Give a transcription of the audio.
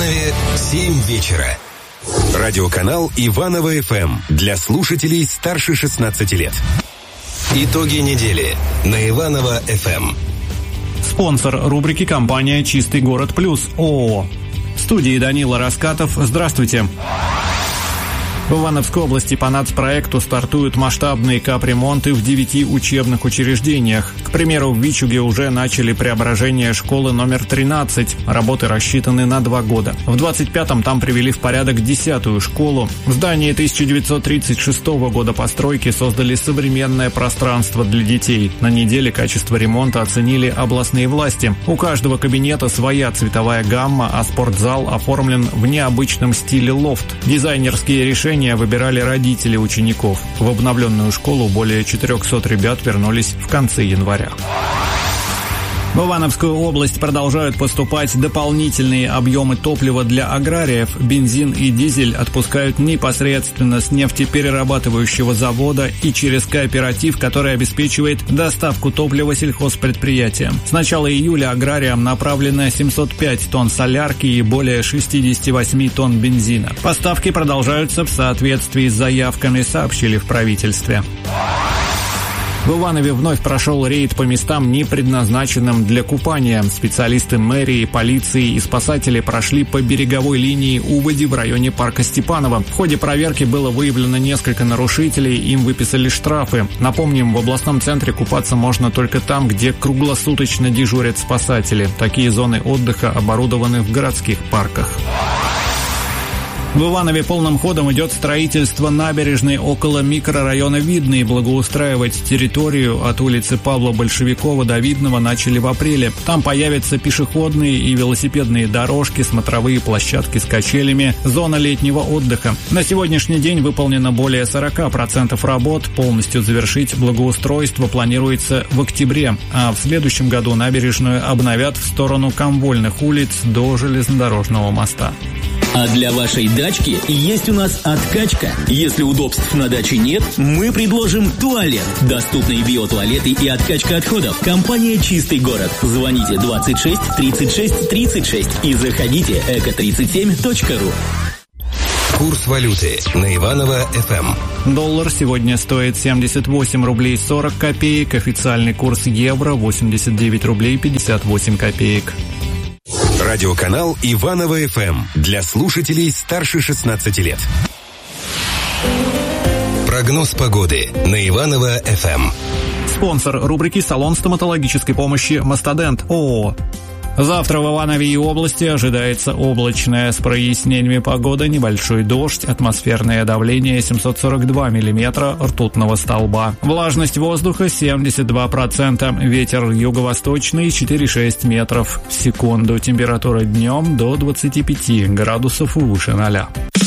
Иванове 7 вечера. Радиоканал Иваново ФМ для слушателей старше 16 лет. Итоги недели на Иваново ФМ. Спонсор рубрики — компания «Чистый город плюс» ООО. В студии Данила Раскатов. Здравствуйте. В Ивановской области по нацпроекту стартуют масштабные капремонты в 9 учебных учреждениях. К примеру, в Вичуге уже начали преображение школы номер 13. Работы рассчитаны на 2 года. В 25-м там привели в порядок 10-ю школу. В здании 1936 года постройки создали современное пространство для детей. На неделе качество ремонта оценили областные власти. У каждого кабинета своя цветовая гамма, а спортзал оформлен в необычном стиле лофт. Дизайнерские решения выбирали родители учеников. В обновленную школу более 400 ребят вернулись в конце января. В Ивановскую область продолжают поступать дополнительные объемы топлива для аграриев. Бензин и дизель отпускают непосредственно с нефтеперерабатывающего завода и через кооператив, который обеспечивает доставку топлива сельхозпредприятиям. С начала июля аграриям направлено 705 тонн солярки и более 68 тонн бензина. Поставки продолжаются в соответствии с заявками, сообщили в правительстве. В Иванове вновь прошел рейд по местам, не предназначенным для купания. Специалисты мэрии, полиции и спасатели прошли по береговой линии Уводи в районе парка Степанова. В ходе проверки было выявлено несколько нарушителей, им выписали штрафы. Напомним, в областном центре купаться можно только там, где круглосуточно дежурят спасатели. Такие зоны отдыха оборудованы в городских парках. В Иванове полным ходом идет строительство набережной около микрорайона Видный. Благоустраивать территорию от улицы Павла Большевикова до Видного начали в апреле. Там появятся пешеходные и велосипедные дорожки, смотровые площадки с качелями, зона летнего отдыха. На сегодняшний день выполнено более 40% работ. Полностью завершить благоустройство планируется в октябре, а в следующем году набережную обновят в сторону Комвольных улиц до железнодорожного моста. А для вашей дачки есть у нас откачка. Если удобств на даче нет, мы предложим туалет. Доступные биотуалеты и откачка отходов. Компания «Чистый город». Звоните 26 36 36 и заходите эко37.ру. Курс валюты на Иваново ФМ. Доллар сегодня стоит 78 рублей 40 копеек. Официальный курс евро 89 рублей 58 копеек. Радиоканал Иваново ФМ для слушателей старше 16 лет. Прогноз погоды на Иваново ФМ. Спонсор рубрики — салон стоматологической помощи «Мастодент» ООО. Завтра в Иванове и области ожидается облачная с прояснениями погода, небольшой дождь, атмосферное давление 742 миллиметра ртутного столба. Влажность воздуха 72%, ветер юго-восточный 4,6 метров в секунду, температура днем до 25 градусов выше 0.